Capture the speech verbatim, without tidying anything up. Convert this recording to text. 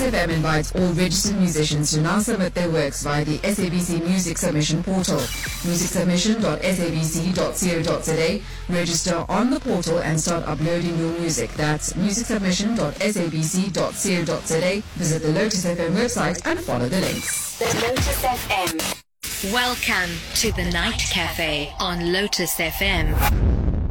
F M invites all registered musicians to now submit their works via the S A B C Music Submission portal, music submission dot sabc dot co dot za. Register on the portal and start uploading your music. That's music submission dot sabc dot co dot za. Visit the Lotus F M website and follow the links. The Lotus F M. Welcome to the Night Cafe on Lotus F M.